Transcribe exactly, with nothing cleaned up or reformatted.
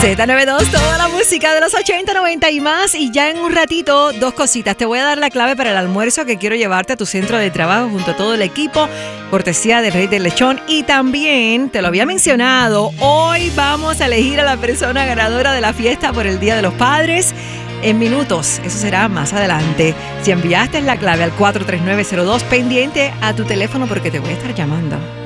Z noventa y dos, toda la música de los ochenta, noventa y más. Y ya en un ratito, dos cositas. Te voy a dar la clave para el almuerzo que quiero llevarte a tu centro de trabajo junto a todo el equipo, cortesía del Rey del Lechón. Y también, te lo había mencionado, hoy vamos a elegir a la persona ganadora de la fiesta por el Día de los Padres. En minutos, eso será más adelante. Si enviaste la clave al cuatro tres nueve cero dos, pendiente a tu teléfono porque te voy a estar llamando.